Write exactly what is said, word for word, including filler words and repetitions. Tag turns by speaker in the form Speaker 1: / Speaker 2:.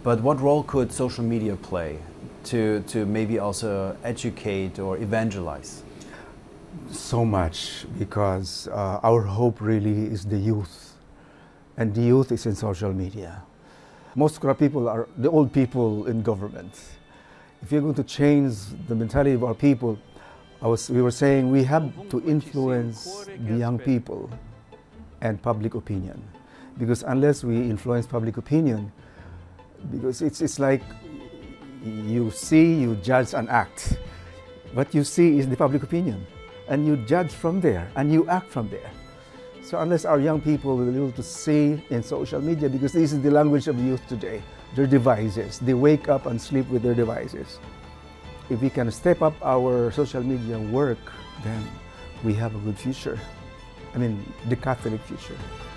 Speaker 1: But what role could social media play to, to maybe also educate or evangelize?
Speaker 2: So much, because uh, our hope really is the youth, and the youth is in social media. Most of our people are the old people in government. If you're going to change the mentality of our people, I was, we were saying we have to influence the young people and public opinion. Because unless we influence public opinion, because it's, it's like you see, you judge and act. What you see is the public opinion, and you judge from there, and you act from there. So unless our young people will be able to see in social media, because this is the language of the youth today, their devices, they wake up and sleep with their devices. If we can step up our social media work, then we have a good future. I mean, the Catholic future.